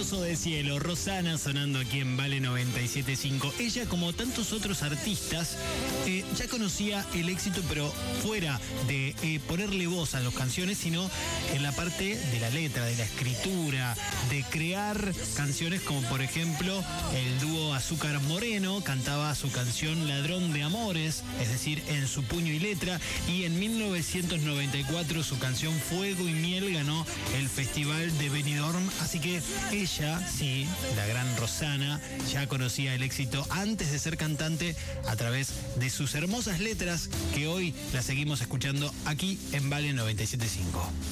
Trozo de cielo, Rosana sonando aquí en Vale 97.5. Ella, como tantos otros artistas, ya conocía el éxito, pero fuera de ponerle voz a las canciones, sino en la parte de la letra, de la escritura, de crear canciones como por ejemplo el dúo Azúcar Moreno cantaba su canción Ladrón de Amores, es decir, en su puño y letra, y en 1994 su canción Fuego y Miel ganó el Festival de Benidorm, así que ella, sí, la gran Rosana, ya conocía el éxito antes de ser cantante a través de sus hermosas letras que hoy las seguimos escuchando aquí en Vale 97.5.